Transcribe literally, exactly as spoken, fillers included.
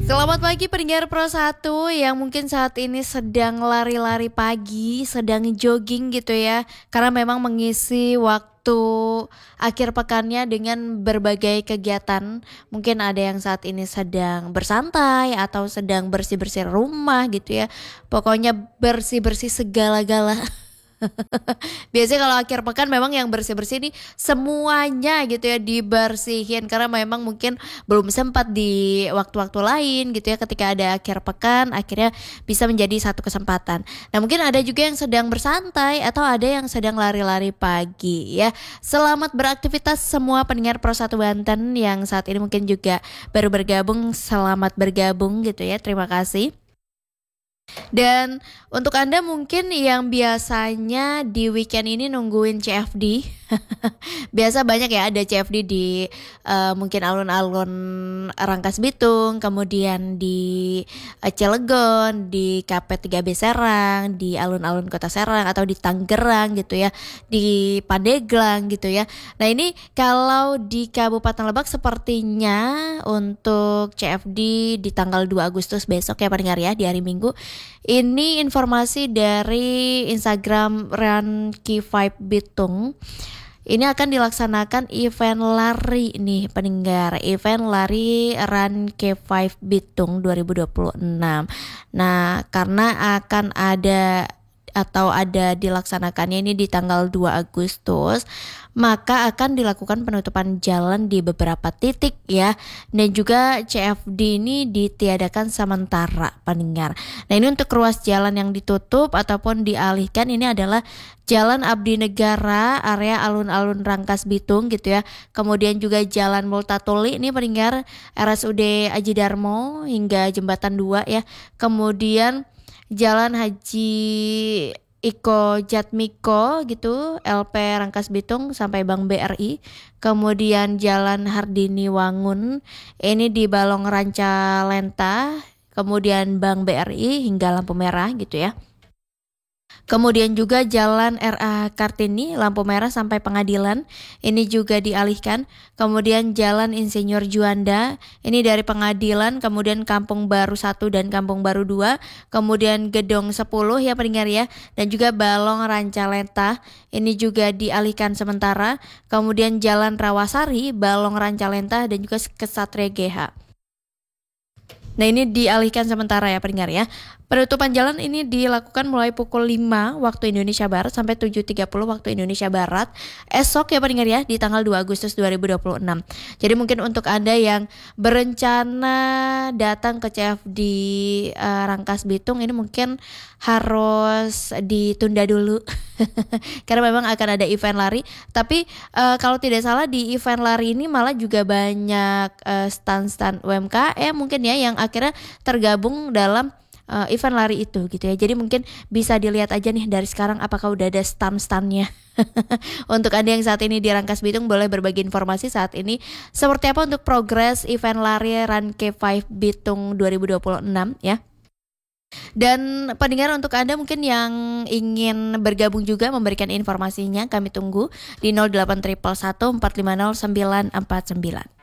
Selamat pagi pendengar Pro satu yang mungkin saat ini sedang lari-lari pagi, sedang jogging gitu ya. Karena memang mengisi waktu akhir pekannya dengan berbagai kegiatan. Mungkin ada yang saat ini sedang bersantai atau sedang bersih-bersih rumah gitu ya. Pokoknya bersih-bersih segala-gala. Biasanya kalau akhir pekan memang yang bersih-bersih nih semuanya gitu ya dibersihin karena memang mungkin belum sempat di waktu-waktu lain gitu ya, ketika ada akhir pekan akhirnya bisa menjadi satu kesempatan. Nah mungkin ada juga yang sedang bersantai atau ada yang sedang lari-lari pagi ya. Selamat beraktivitas semua pendengar Pro satu Banten yang saat ini mungkin juga baru bergabung, selamat bergabung gitu ya, terima kasih. Dan untuk Anda mungkin yang biasanya di weekend ini nungguin C F D, biasa banyak ya ada C F D di uh, mungkin alun-alun Rangkas Bitung, kemudian di uh, Cilegon, di K P tiga B Serang, di alun-alun Kota Serang atau di Tangerang gitu ya, di Pandeglang gitu ya. Nah ini kalau di Kabupaten Lebak sepertinya untuk C F D di tanggal dua Agustus besok ya pendengar ya, di hari Minggu. Ini informasi dari Instagram Ranki Vibe Bitung. Ini akan dilaksanakan event lari nih pendengar, event lari Run K lima Bitung dua ribu dua puluh enam. Nah, karena akan ada atau ada dilaksanakannya ini di tanggal dua Agustus, maka akan dilakukan penutupan jalan di beberapa titik ya. Dan juga C F D ini ditiadakan sementara pendengar. Nah ini untuk ruas jalan yang ditutup ataupun dialihkan ini adalah Jalan Abdi Negara area alun-alun Rangkas Bitung gitu ya. Kemudian juga Jalan Multatuli ini pendengar R S U D Aji Darmo hingga Jembatan dua ya. Kemudian Jalan Haji Iko Jatmiko gitu L P Rangkas Bitung sampai Bank B R I. Kemudian Jalan Hardini Wangun ini di Balong Ranca Lenta, kemudian Bank B R I hingga lampu merah gitu ya. Kemudian juga Jalan R A Kartini lampu merah sampai Pengadilan ini juga dialihkan. Kemudian Jalan Insinyur Juanda ini dari Pengadilan, kemudian Kampung Baru satu dan Kampung Baru dua, kemudian Gedong sepuluh ya pendengar ya, dan juga Balong Rancalenta ini juga dialihkan sementara. Kemudian Jalan Rawasari, Balong Rancalenta dan juga Kesatria G H. Nah ini dialihkan sementara ya pendengar ya. Penutupan jalan ini dilakukan mulai pukul lima waktu Indonesia Barat sampai tujuh tiga puluh waktu Indonesia Barat esok ya pendengar ya, di tanggal dua Agustus dua ribu dua puluh enam. Jadi mungkin untuk Anda yang berencana datang ke C F D uh, Rangkas Bitung ini mungkin harus ditunda dulu karena memang akan ada event lari. Tapi uh, kalau tidak salah di event lari ini malah juga banyak uh, stand-stand U M K M mungkin ya yang akhirnya tergabung dalam Uh, event lari itu gitu ya. Jadi mungkin bisa dilihat aja nih dari sekarang apakah udah ada stand-standnya. Untuk Anda yang saat ini di Rangkas Bitung boleh berbagi informasi saat ini seperti apa untuk progres event lari Run K lima Bitung dua ribu dua puluh enam ya. Dan pendengar untuk Anda mungkin yang ingin bergabung juga memberikan informasinya, kami tunggu di nol delapan satu satu satu empat lima nol sembilan empat sembilan.